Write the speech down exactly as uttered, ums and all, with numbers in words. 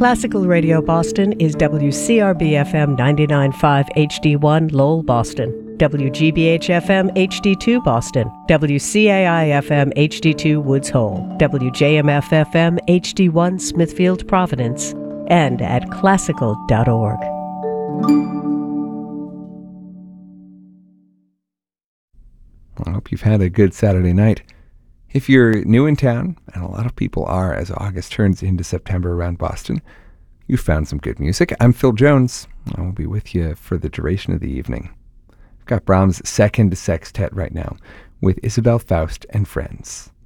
Classical Radio Boston is W C R B F M ninety-nine point five H D one Lowell, Boston, W G B H F M H D two Boston, W C A I F M H D two Woods Hole, W J M F F M H D one Smithfield, Providence, and at classical dot org. I hope you've had a good Saturday night. If you're new in town, and a lot of people are as August turns into September around Boston, you found some good music. I'm Phil Jones. I will be with you for the duration of the evening. I've got Brahms' Second Sextet right now with Isabel Faust and Friends.